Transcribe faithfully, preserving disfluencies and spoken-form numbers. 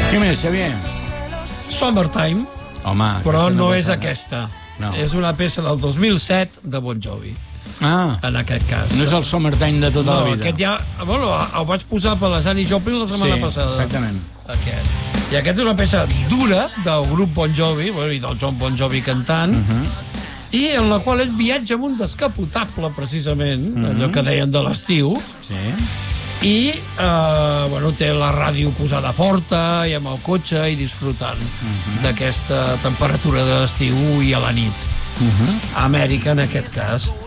Què més, Xavier? Summertime, Home, però aquesta no pot és ser. aquesta. No. És una peça del dos mil set de Bon Jovi, Ah, en aquest cas. no és el Summertime de tota No, la vida. aquest ja... Bueno, el vaig posar per la Janis Joplin la setmana Sí, passada. exactament. Aquest. I aquest és una peça dura del grup Bon Jovi, bueno, i del John Bon Jovi cantant, uh -huh. i en la qual ell viatja amb un descapotable, precisament, uh -huh. allò que deien de l'estiu, Sí. i eh, bueno, té la ràdio posada forta i amb el cotxe i disfrutant uh -huh. d'aquesta temperatura de l'estiu i a la nit. Uh -huh. A Amèrica, en aquest cas.